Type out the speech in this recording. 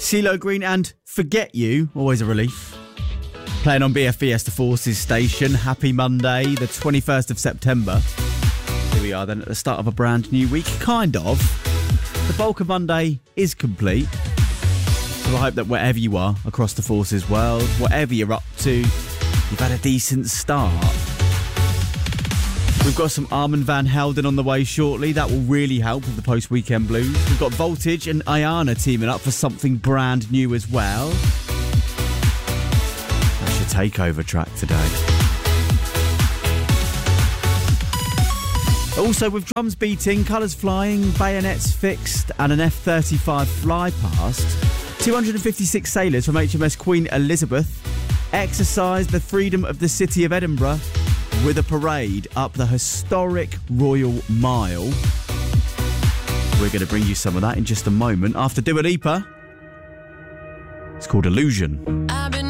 CeeLo Green and Forget You, always a relief. Playing on BF Fiesta Forces station. Happy Monday, the 21st of September. Here we are then at the start of a brand new week, kind of. The bulk of Monday is complete. So I hope that wherever you are across the Forces world, whatever you're up to, you've had a decent start. We've got some Armand Van Helden on the way shortly. That will really help with the post-weekend blues. We've got Voltage and Ayana teaming up for something brand new as well. That's your takeover track today. Also with drums beating, colours flying, bayonets fixed and an F-35 fly past, 256 sailors from HMS Queen Elizabeth exercised the freedom of the city of Edinburgh with a parade up the historic Royal Mile. We're going to bring you some of that in just a moment after Dua Lipa. It's called Illusion.